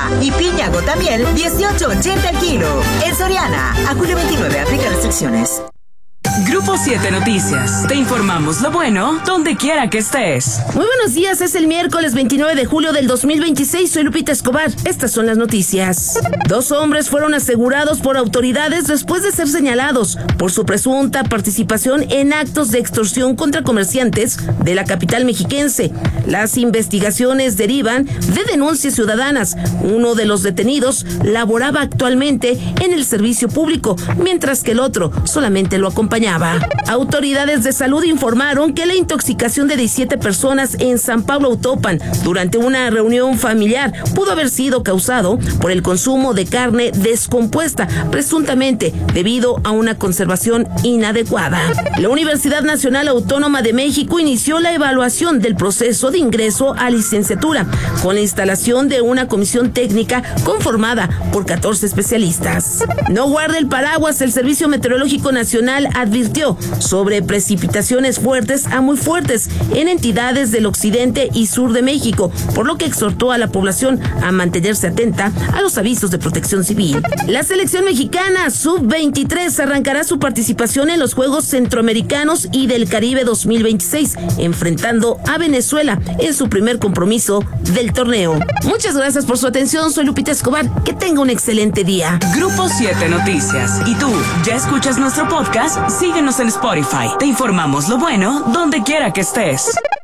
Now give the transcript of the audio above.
naranja y piña gotamiel 18.80 el kilo. En Soriana, a julio 29, aplica restricciones. Grupo 7 Noticias. Te informamos lo bueno donde quiera que estés. Muy buenos días, es el miércoles 29 de julio del 2026. Soy Lupita Escobar. Estas son las noticias. 2 hombres fueron asegurados por autoridades después de ser señalados por su presunta participación en actos de extorsión contra comerciantes de la capital mexiquense. Las investigaciones derivan de denuncias ciudadanas. Uno de los detenidos laboraba actualmente en el servicio público, mientras que el otro solamente lo acompañaba. Autoridades de salud informaron que la intoxicación de 17 personas en San Pablo Autopan durante una reunión familiar pudo haber sido causado por el consumo de carne descompuesta, presuntamente debido a una conservación inadecuada. La Universidad Nacional Autónoma de México inició la evaluación del proceso de ingreso a licenciatura con la instalación de una comisión técnica conformada por 14 especialistas. No guarde el paraguas. El Servicio Meteorológico Nacional advirtió sobre precipitaciones fuertes a muy fuertes en entidades del occidente y sur de México, por lo que exhortó a la población a mantenerse atenta a los avisos de protección civil. La selección mexicana sub-23 arrancará su participación en los Juegos Centroamericanos y del Caribe 2026, enfrentando a Venezuela en su primer compromiso del torneo. Muchas gracias por su atención. Soy Lupita Escobar. Que tenga un excelente día. Grupo 7 Noticias. ¿Y tú ya escuchas nuestro podcast? Síguenos en Spotify. Te informamos lo bueno donde quiera que estés.